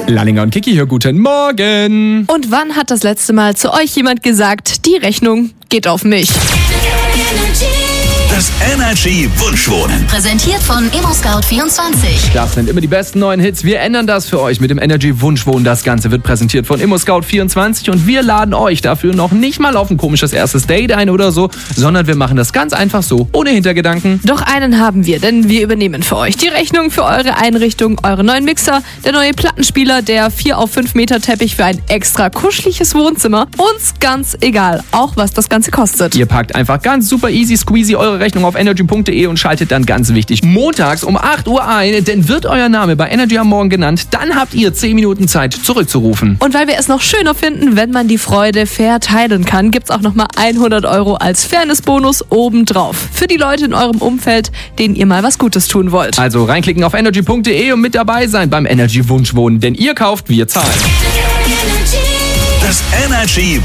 Lallinger und Kiki hier, guten Morgen. Und wann hat das letzte Mal zu euch jemand gesagt, die Rechnung geht auf mich? Das Energy Wunschwohnen. Präsentiert von ImmoScout24. Das sind immer die besten neuen Hits. Wir ändern das für euch mit dem Energy Wunschwohnen. Das Ganze wird präsentiert von ImmoScout24 und wir laden euch dafür noch nicht mal auf ein komisches erstes Date ein oder so, sondern wir machen das ganz einfach so, ohne Hintergedanken. Doch einen haben wir, denn wir übernehmen für euch die Rechnung für eure Einrichtung, eure neuen Mixer, der neue Plattenspieler, der 4 auf 5 Meter Teppich für ein extra kuscheliges Wohnzimmer. Uns ganz egal, auch was das Ganze kostet. Ihr packt einfach ganz super easy squeezy eure Rechnung auf energy.de und schaltet dann ganz wichtig montags um 8 Uhr ein, denn wird euer Name bei Energy am Morgen genannt, dann habt ihr 10 Minuten Zeit zurückzurufen. Und weil wir es noch schöner finden, wenn man die Freude fair teilen kann, gibt's auch nochmal 100 € als Fairness-Bonus obendrauf. Für die Leute in eurem Umfeld, denen ihr mal was Gutes tun wollt. Also reinklicken auf energy.de und mit dabei sein beim Energy Wunschwohnen, denn ihr kauft, wir zahlen. Das Energy